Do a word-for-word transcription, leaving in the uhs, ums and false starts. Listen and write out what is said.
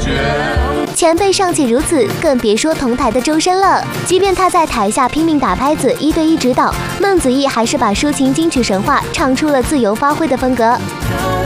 前辈尚且如此，更别说同台的周深了。即便他在台下拼命打拍子，一对一指导，孟子义还是把抒情金曲神话唱出了自由发挥的风格。